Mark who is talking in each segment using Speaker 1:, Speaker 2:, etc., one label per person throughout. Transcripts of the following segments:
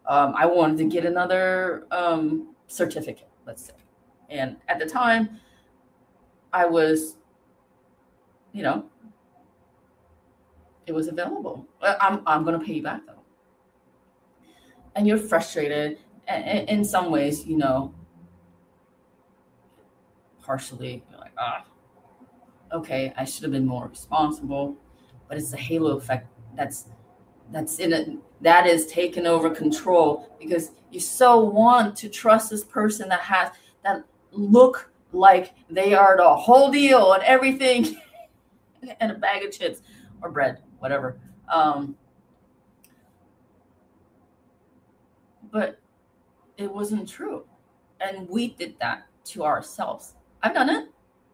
Speaker 1: I wanted to get another certificate, let's say. And at the time, I was, you know, it was available. I'm going to pay you back though. And you're frustrated. And in some ways, partially, you're like, okay, I should have been more responsible. But it's the halo effect that's in it, that is taking over control, because you so want to trust this person that look like they are the whole deal and everything and a bag of chips or bread, whatever. But it wasn't true. And we did that to ourselves. I've done it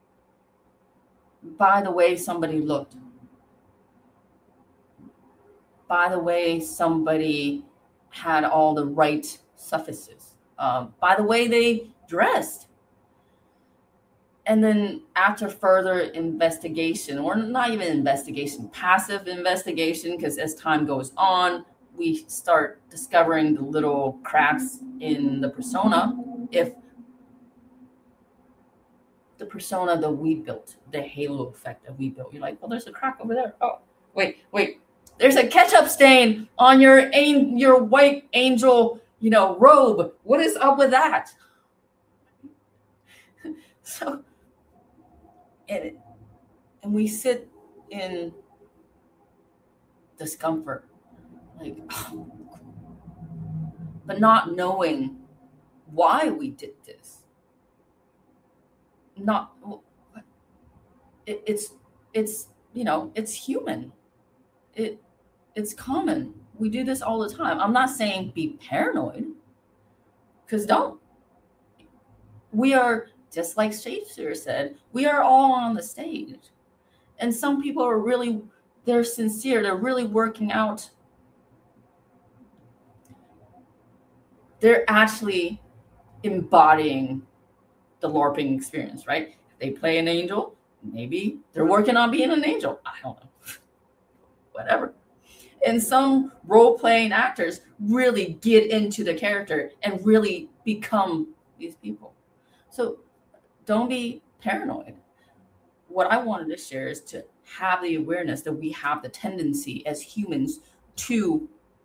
Speaker 1: by the way somebody looked, by the way somebody had all the right suffixes, by the way they dressed. And then after further investigation, or not even investigation, passive investigation, because as time goes on, we start discovering the little cracks in the persona. If the persona that we built, the halo effect that we built, you're like, well, there's a crack over there. Oh, wait. There's a ketchup stain on your white angel, robe. What is up with that? So, and we sit in discomfort, like, but not knowing why we did this. It's human. It's common. We do this all the time. I'm not saying be paranoid, because don't. We are, just like Shakespeare said, we are all on the stage. And some people they're sincere. They're really working out. They're actually embodying the LARPing experience, right? If they play an angel, maybe they're working on being an angel. I don't know. Whatever. And some role-playing actors really get into the character and really become these people. So don't be paranoid. What I wanted to share is to have the awareness that we have the tendency as humans to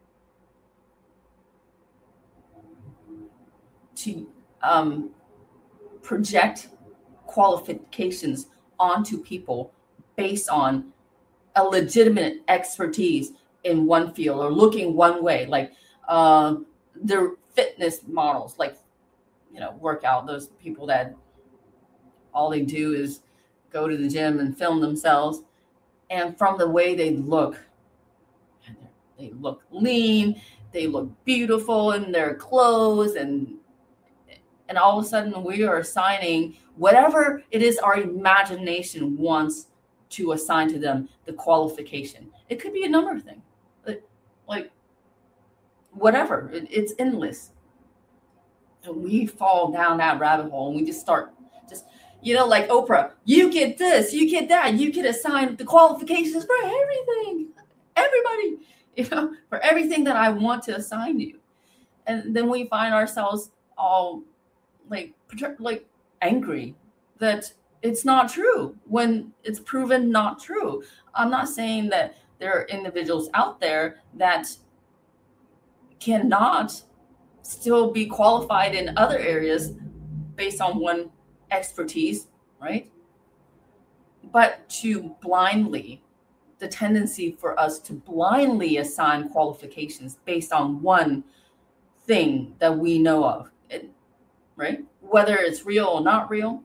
Speaker 1: project qualifications onto people based on a legitimate expertise in one field or looking one way, like their fitness models, like, workout, those people that all they do is go to the gym and film themselves. And from the way they look lean, they look beautiful in their clothes, and all of a sudden we are assigning whatever it is our imagination wants to assign to them, the qualification. It could be a number of things, like whatever. It's endless. And we fall down that rabbit hole, and we just start like Oprah, you get this, you get that, you get assigned the qualifications for everything, everybody, for everything that I want to assign you. And then we find ourselves all like angry that it's not true when it's proven not true. I'm not saying that there are individuals out there that cannot still be qualified in other areas based on one expertise, right? But the tendency for us to blindly assign qualifications based on one thing that we know of, right? Whether it's real or not real,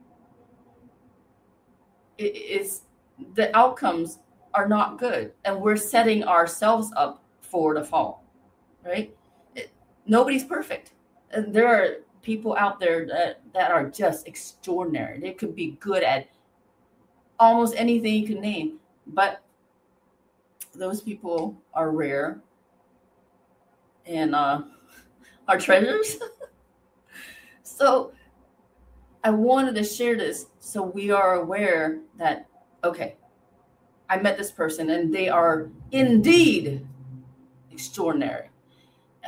Speaker 1: the outcomes are not good, and we're setting ourselves up for the fall, right? Nobody's perfect. And there are people out there that are just extraordinary. They could be good at almost anything you can name, but those people are rare and are treasures. So I wanted to share this so we are aware that, okay, I met this person and they are indeed extraordinary.